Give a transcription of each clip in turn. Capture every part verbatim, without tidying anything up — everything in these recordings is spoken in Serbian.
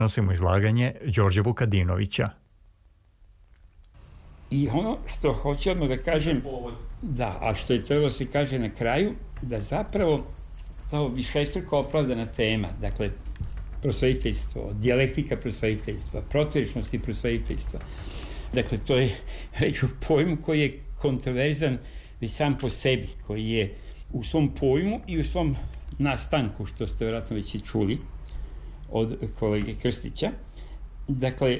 Nosimo izlaganje Đorđe Vukadinovića. I ono što hoću odmah da kažem, da, a što je trebalo se kaže na kraju, da zapravo to višestruko opravdana tema, dakle, prosvetiteljstvo, dijalektika prosvetiteljstva, protivječnosti prosvetiteljstva. Dakle, to je reč o pojmu koji je kontroverzan već sam po sebi, koji je u svom pojmu i u svom nastanku, što ste vjerojatno već i čuli od kolege Krstića. Dakle,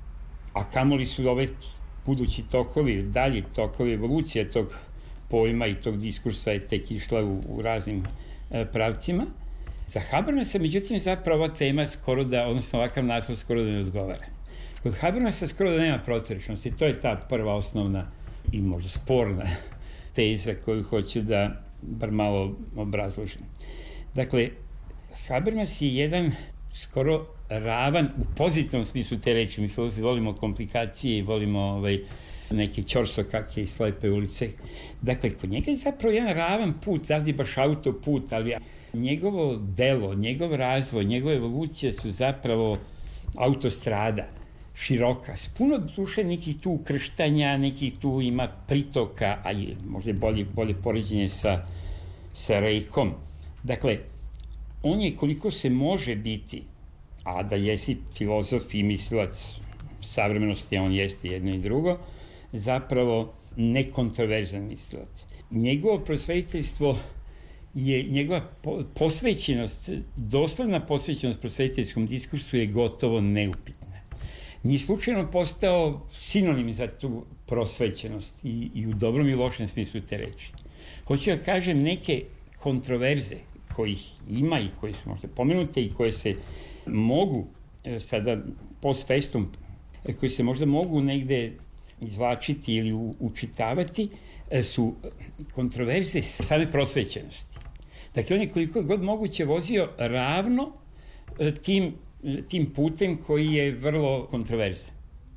a kamoli su ove budući tokovi, dalji tokovi, evolucija tog pojma i tog diskursa je tek išla u, u raznim e, pravcima. Za Habermasa, međutim, zapravo ova tema skoro da, odnosno ovakav naslov skoro da ne odgovara. Kod Habermasa skoro da nema protivječnosti, to je ta prva osnovna i možda sporna teza koju hoću da bar malo obrazložim. Dakle, Habermas je jedan skoro ravan u pozitivnom smislu te reči. Mi volimo komplikacije i volimo ovaj, neke ćorsokake i slepe ulice. Dakle, kod njega je zapravo jedan ravan put, znači baš autoput, ali njegovo delo, njegov razvoj, njegova evolucija su zapravo autostrada, široka, s puno duše nekih tu ukrštanja, nekih tu ima pritoka, a je možda bolje, bolje poređenje sa, sa rejkom. Dakle, on je koliko se može biti, a da jesi filozof i mislilac savremenosti, on jeste jedno i drugo, zapravo nekontroverzan mislilac. Njegovo prosvetiteljstvo je, njegova posvećenost, doslovna posvećenost prosvetiteljskom diskursu je gotovo neupitna. Nije slučajno postao sinonim za tu prosvećenost i, i u dobrom i lošem smislu te reči. Hoću da kažem, neke kontroverze kojih ima i koje su možda pomenute i koje se mogu sada post festum, koje se možda mogu negde izvlačiti ili u, učitavati, su kontroverze same prosvećenosti. Dakle, on je koliko god moguće vozio ravno tim, tim putem koji je vrlo kontroverzan.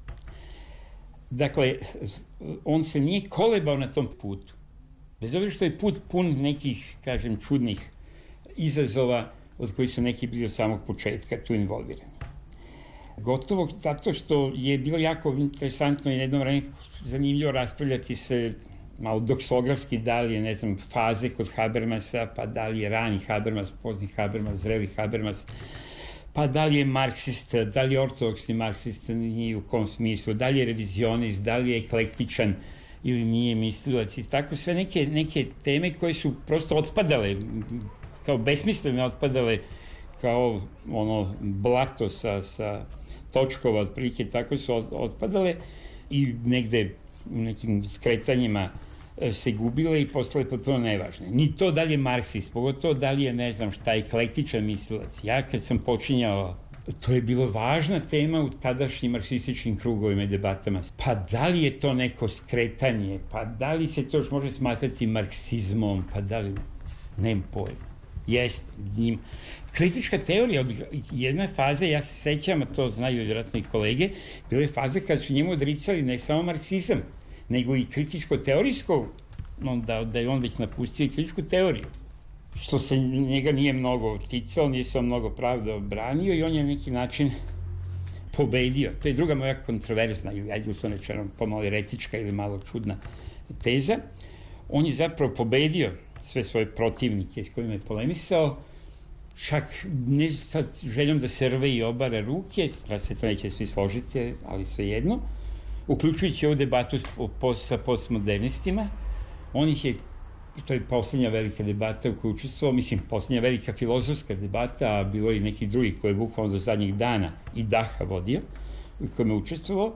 Dakle, on se nije kolebao na tom putu. Bez obzira što je put pun nekih, kažem, čudnih izazova od kojih su neki bili od samog početka tu involvirani. Gotovo zato što je bilo jako interesantno i na jednom vremenu zanimljivo raspravljati se malo doksografski, da li je, ne znam, faze kod Habermasa, pa da li je rani Habermas, pozni Habermas, zreli Habermas, pa da li je marksist, da li je ortodoksni marksist, nije u kom smislu, da li je revizionist, da li je eklektičan ili nije mislilac i tako sve neke, neke teme koje su prosto otpadale, kao besmislene otpadale, kao ono blato sa, sa točkova otprilike, tako su otpadale i negde u nekim skretanjima se gubile i postale potpuno nevažne. Ni to da li je marksist, pogotovo da li je, ne znam šta, eklektičan mislilac. Ja kad sam počinjao, to je bilo važna tema u tadašnjim marksističkim krugovima i debatama. Pa da li je to neko skretanje, pa da li se to još može smatrati marksizmom, pa da li... Nemam pojma. Jest, njim. Kritička teorija od jedne faze, ja se sećam, a to znaju vjerojatno i kolege, bilo je faze kad su njemu odricali ne samo marksizam, nego i kritičko-teorijsko, da, da je on već napustio i kritičku teoriju. Što se njega nije mnogo ticao, nije se on mnogo pravda obranio i on je na neki način pobedio. To je druga moja kontroverzna, ili ajde uslovno rečeno pomalo eretička ili malo čudna teza. On je zapravo pobedio sve svoje protivnike s kojima je polemisao, čak ne sad željom da se rve i obare ruke, da se to neće svi složiti, ali svejedno, uključujući ovu debatu sa postmodernistima. On ih je, to je poslednja velika debata u kojoj učestvovao, mislim, poslednja velika filozofska debata, a bilo i nekih drugih koje je bukvalno do zadnjih dana i daha vodio, u kojem je učestvovao,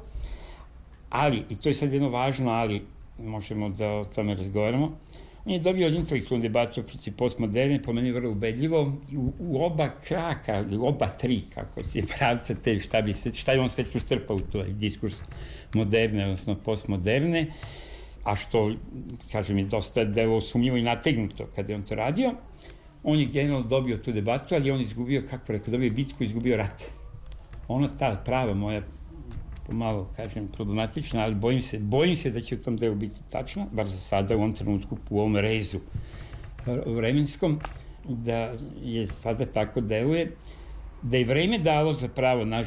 ali, i to je sad jedno važno, ali možemo da o tome razgovaramo, on je dobio intelektualnu debatu protiv postmoderne, po meni vrlo ubedljivo, u, u oba kraka, u oba tri, kako se pravca te, šta, bi se, šta je on sve tu strpao u to diskurs moderne, odnosno postmoderne, a što, kažem, je dosta delo sumnjivo i nategnuto kada je on to radio. On je generalno dobio tu debatu, ali on izgubio, kako rekao, dobio bitku, izgubio rat. Ona ta prava moja, pomalo, kažem, problematična, ali bojim se, bojim se da će u tom delu biti tačna, bar za sada, u ovom trenutku, u ovom rezu vremenskom, da je sada tako deluje, da je vreme dalo za pravo, naš